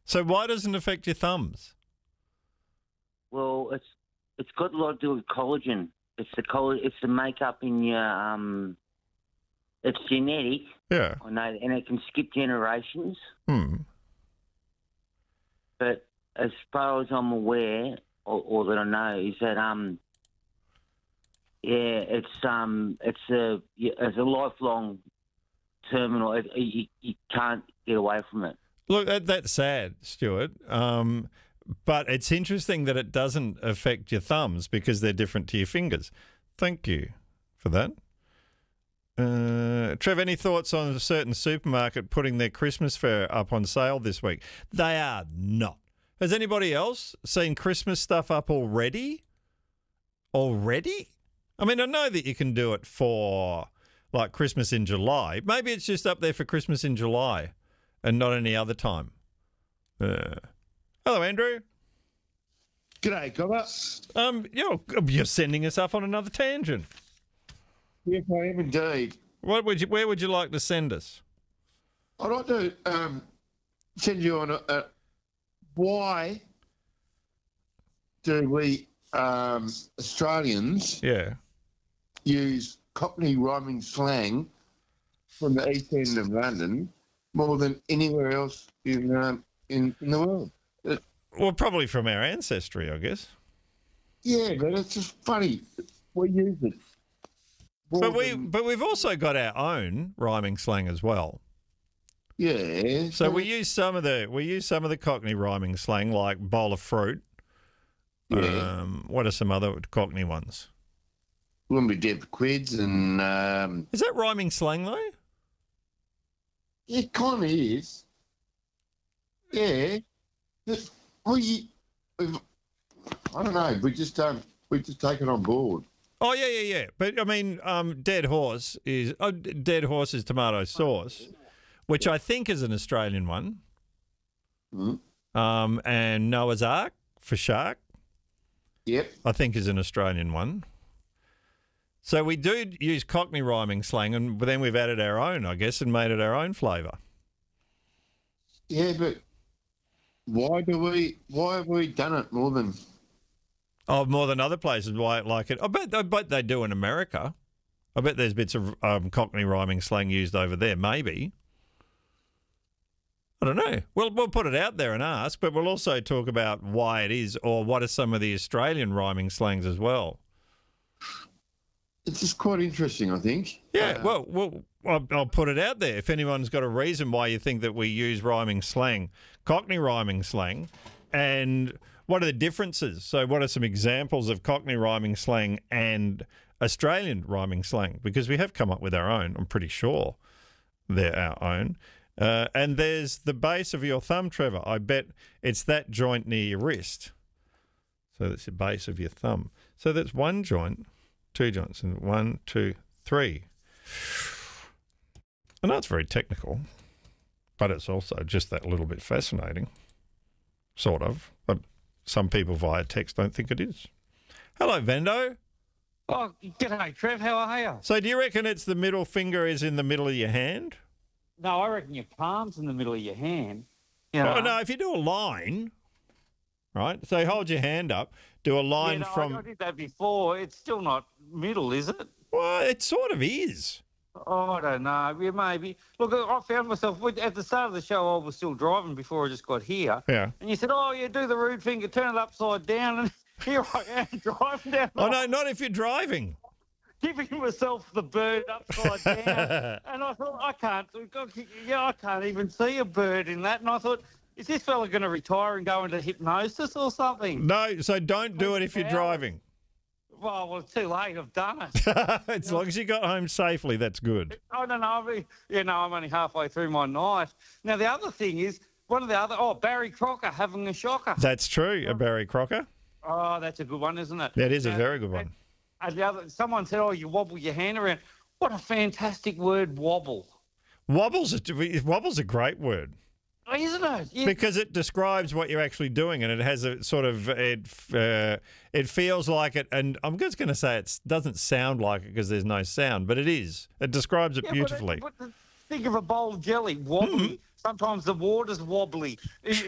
So why doesn't it affect your thumbs? Well, it's got a lot to do with collagen. It's the makeup in your it's genetic. Yeah. I know, and it can skip generations. But as far as I'm aware, or that I know, is that it's a lifelong terminal. You can't get away from it. Look, that's sad, Stuart. But it's interesting that it doesn't affect your thumbs because they're different to your fingers. Thank you for that. Trev, any thoughts on a certain supermarket putting their Christmas fair up on sale this week? They are not. Has anybody else seen Christmas stuff up already? Already? I mean, I know that you can do it for like Christmas in July. Maybe it's just up there for Christmas in July and not any other time. Hello, Andrew. G'day, Cobber. You're sending us off on another tangent. Yes, I am indeed. Where would you like to send us? I'd like to send you on why do we Australians use Cockney rhyming slang from the East End of London more than anywhere else in the world? Well, probably from our ancestry, I guess. Yeah, but it's just funny. We use it. But we've also got our own rhyming slang as well. Yeah. So we use some of the Cockney rhyming slang, like bowl of fruit. Yeah. What are some other Cockney ones? Wouldn't be dead for quids and Is that rhyming slang though? it kind of is. Yeah. I don't know. We just take it on board. Oh yeah. But I mean, dead horse is tomato sauce, which I think is an Australian one. And Noah's Ark for shark. Yep. I think is an Australian one. So we do use Cockney rhyming slang, and then we've added our own, I guess, and made it our own flavour. Yeah, but why have we done it more than? Oh, more than other places. Why like it? I bet they do in America. I bet there's bits of Cockney rhyming slang used over there. Maybe. I don't know. We'll put it out there and ask, but we'll also talk about why it is, or what are some of the Australian rhyming slangs as well. It's just quite interesting, I think. Yeah, I'll put it out there. If anyone's got a reason why you think that we use rhyming slang, Cockney rhyming slang, and what are the differences? So what are some examples of Cockney rhyming slang and Australian rhyming slang? Because we have come up with our own. I'm pretty sure they're our own. And there's the base of your thumb, Trevor. I bet it's that joint near your wrist. So that's the base of your thumb. So that's one joint, two joints, and 1, 2, 3. I know it's very technical, but it's also just that little bit fascinating, sort of. But some people via text don't think it is. Hello, Vendo. Oh, g'day, Trev. How are you? So do you reckon it's the middle finger is in the middle of your hand? No, I reckon your palm's in the middle of your hand. You know? Oh, no, if you do a line, right? So hold your hand up, do a line from... I did that before. It's still not middle, is it? Well, it sort of is. Oh, I don't know. Yeah, maybe. Look, I found myself, at the start of the show, I was still driving before I just got here. Yeah. And you said, oh, yeah, do the rude finger, turn it upside down, and here I am driving down. Oh, no, not if you're driving. Giving myself the bird upside down. And I thought, I can't even see a bird in that. And I thought, is this fella going to retire and go into hypnosis or something? No, so don't do it if you're driving. Well, it's too late. I've done it. As long as you got home safely, that's good. I don't know. I'm only halfway through my night. Now, the other thing is, Barry Crocker having a shocker. That's true, a Barry Crocker. Oh, that's a good one, isn't it? That is a very good one. And someone said, oh, you wobble your hand around. What a fantastic word, wobble. Wobble's a great word. Oh, isn't it? Yeah. Because it describes what you're actually doing, and it has a sort of it feels like it. And I'm just going to say it doesn't sound like it because there's no sound, but it is. It describes it beautifully. Think of a bowl of jelly, wobbly. Sometimes the water's wobbly.